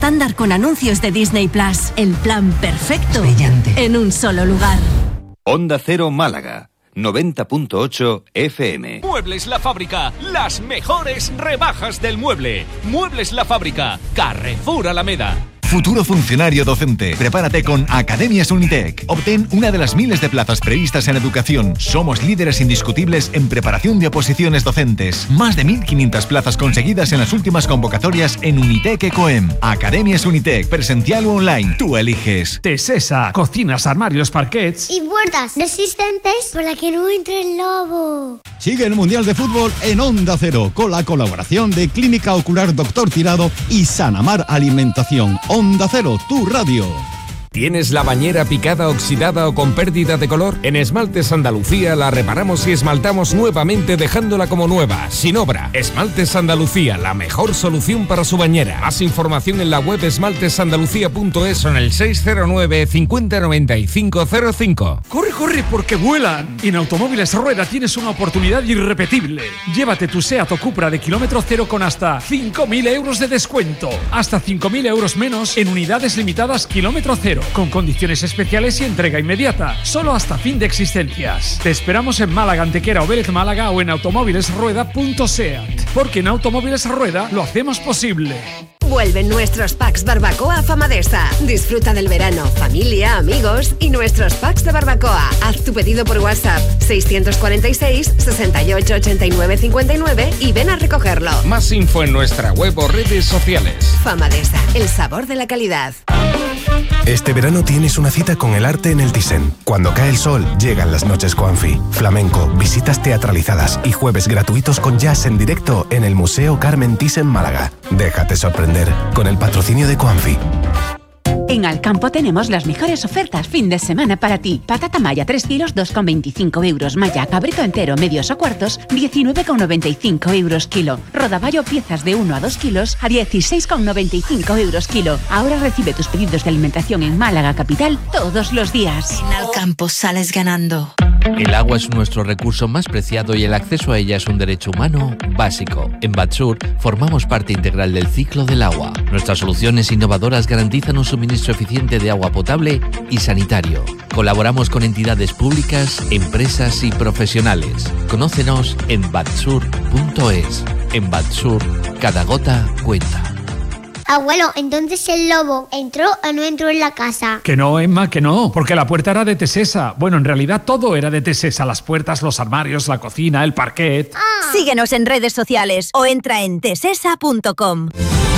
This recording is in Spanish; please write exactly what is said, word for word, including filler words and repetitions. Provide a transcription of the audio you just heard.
estándar con anuncios de Disney Plus. El plan perfecto Brillante. En un solo lugar. Onda Cero Málaga, noventa punto ocho F M. Muebles La Fábrica, las mejores rebajas del mueble. Muebles La Fábrica, Carrefour Alameda. Futuro funcionario docente. Prepárate con Academias Unitec. Obtén una de las miles de plazas previstas en educación. Somos líderes indiscutibles en preparación de oposiciones docentes. Más de mil quinientas plazas conseguidas en las últimas convocatorias en Unitec Ecoem. Academias Unitec, presencial o online. Tú eliges. Tesesa, cocinas, armarios, parquets y puertas resistentes para que no entre el lobo. Sigue el Mundial de Fútbol en Onda Cero con la colaboración de Clínica Ocular Doctor Tirado y Sanamar Alimentación. Onda Cero, tu radio. ¿Tienes la bañera picada, oxidada o con pérdida de color? En Esmaltes Andalucía la reparamos y esmaltamos nuevamente dejándola como nueva, sin obra. Esmaltes Andalucía, la mejor solución para su bañera. Más información en la web esmaltesandalucía punto es o en el seis cero nueve, cincuenta, noventa y cinco cero cinco. ¡Corre, corre, porque vuelan! En Automóviles Rueda tienes una oportunidad irrepetible. Llévate tu SEAT o Cupra de kilómetro cero con hasta cinco mil euros de descuento. Hasta cinco mil euros menos en unidades limitadas kilómetro cero. Con condiciones especiales y entrega inmediata, solo hasta fin de existencias. Te esperamos en Málaga, Antequera o Vélez Málaga o en automóviles rueda punto seat, porque en Automóviles Rueda lo hacemos posible. Vuelven nuestros packs barbacoa a Famadesa. Disfruta del verano, familia, amigos y nuestros packs de barbacoa. Haz tu pedido por WhatsApp seiscientos cuarenta y seis, sesenta y ocho, ochenta y nueve, cincuenta y nueve y ven a recogerlo. Más info en nuestra web o redes sociales. Famadesa, el sabor de la calidad. Este verano tienes una cita con el arte en el Thyssen. Cuando cae el sol, llegan las noches Coanfi. Flamenco, visitas teatralizadas y jueves gratuitos con jazz en directo en el Museo Carmen Thyssen Málaga. Déjate sorprender con el patrocinio de Coanfi. En Alcampo tenemos las mejores ofertas fin de semana para ti. Patata maya tres kilos, dos con veinticinco euros. Maya cabrito entero, medios o cuartos, diecinueve con noventa y cinco euros kilo. Rodaballo piezas de uno a dos kilos a dieciséis con noventa y cinco euros kilo. Ahora recibe tus pedidos de alimentación en Málaga capital todos los días. En Alcampo sales ganando. El agua es nuestro recurso más preciado y el acceso a ella es un derecho humano básico. En Batsur formamos parte integral del ciclo del agua. Nuestras soluciones innovadoras garantizan un suministro eficiente de agua potable y sanitario. Colaboramos con entidades públicas, empresas y profesionales. Conócenos en batsur punto es. En Batsur, cada gota cuenta. Abuelo, entonces el lobo entró o no entró en la casa. Que no, Emma, que no, porque la puerta era de Tesesa. Bueno, en realidad todo era de Tesesa. Las puertas, los armarios, la cocina, el parquet. Ah. Síguenos en redes sociales o entra en tesesa punto com.